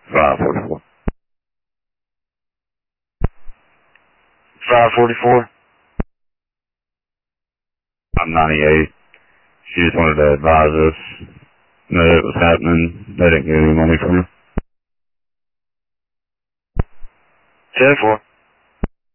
544. 544. I'm 98. She just wanted to advise us that it was happening. They didn't get any money from her. 10-4.